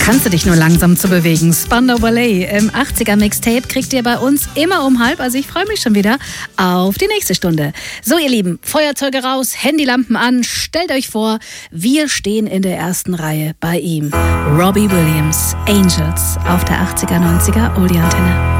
Kannst du dich nur langsam zu bewegen. Spandau Ballet im 80er Mixtape kriegt ihr bei uns immer um 12:30. Also ich freue mich schon wieder auf die nächste Stunde. So ihr Lieben, Feuerzeuge raus, Handylampen an. Stellt euch vor, wir stehen in der ersten Reihe bei ihm. Robbie Williams, Angels auf der 80er, 90er Oldie-Antenne.